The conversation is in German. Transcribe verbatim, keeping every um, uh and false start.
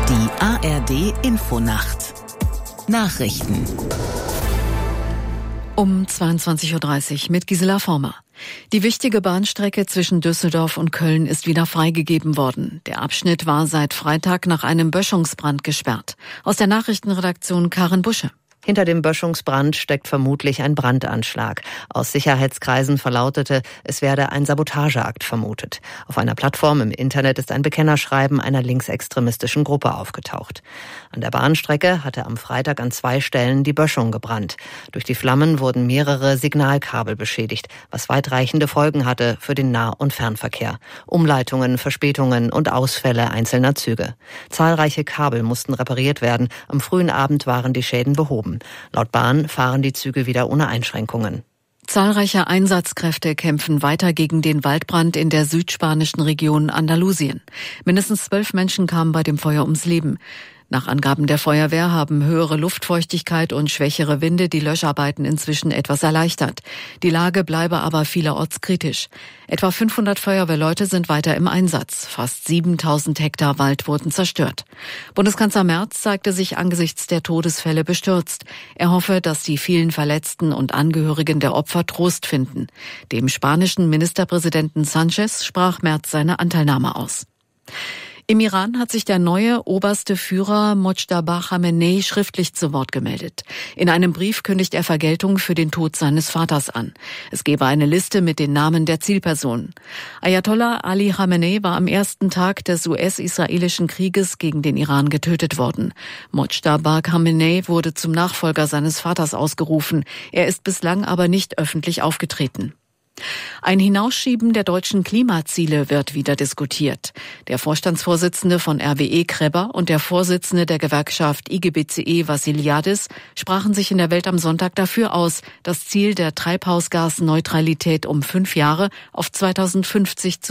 Die A R D-Infonacht. Nachrichten. Um zweiundzwanzig Uhr dreißig mit Gisela Former. Die wichtige Bahnstrecke zwischen Düsseldorf und Köln ist wieder freigegeben worden. Der Abschnitt war seit Freitag nach einem Böschungsbrand gesperrt. Aus der Nachrichtenredaktion Karin Busche. Hinter dem Böschungsbrand steckt vermutlich ein Brandanschlag. Aus Sicherheitskreisen verlautete, es werde ein Sabotageakt vermutet. Auf einer Plattform im Internet ist ein Bekennerschreiben einer linksextremistischen Gruppe aufgetaucht. An der Bahnstrecke hatte am Freitag an zwei Stellen die Böschung gebrannt. Durch die Flammen wurden mehrere Signalkabel beschädigt, was weitreichende Folgen hatte für den Nah- und Fernverkehr. Umleitungen, Verspätungen und Ausfälle einzelner Züge. Zahlreiche Kabel mussten repariert werden. Am frühen Abend waren die Schäden behoben. Laut Bahn fahren die Züge wieder ohne Einschränkungen. Zahlreiche Einsatzkräfte kämpfen weiter gegen den Waldbrand in der südspanischen Region Andalusien. Mindestens zwölf Menschen kamen bei dem Feuer ums Leben. Nach Angaben der Feuerwehr haben höhere Luftfeuchtigkeit und schwächere Winde die Löscharbeiten inzwischen etwas erleichtert. Die Lage bleibe aber vielerorts kritisch. Etwa fünfhundert Feuerwehrleute sind weiter im Einsatz. Fast siebentausend Hektar Wald wurden zerstört. Bundeskanzler Merz zeigte sich angesichts der Todesfälle bestürzt. Er hoffe, dass die vielen Verletzten und Angehörigen der Opfer Trost finden. Dem spanischen Ministerpräsidenten Sánchez sprach Merz seine Anteilnahme aus. Im Iran hat sich der neue oberste Führer Mojtaba Khamenei schriftlich zu Wort gemeldet. In einem Brief kündigt er Vergeltung für den Tod seines Vaters an. Es gebe eine Liste mit den Namen der Zielpersonen. Ayatollah Ali Khamenei war am ersten Tag des U S-israelischen Krieges gegen den Iran getötet worden. Mojtaba Khamenei wurde zum Nachfolger seines Vaters ausgerufen. Er ist bislang aber nicht öffentlich aufgetreten. Ein Hinausschieben der deutschen Klimaziele wird wieder diskutiert. Der Vorstandsvorsitzende von R W E Kreber und der Vorsitzende der Gewerkschaft I G B C E Vassiliadis sprachen sich in der Welt am Sonntag dafür aus, das Ziel der Treibhausgasneutralität um fünf Jahre auf zweitausendfünfzig zu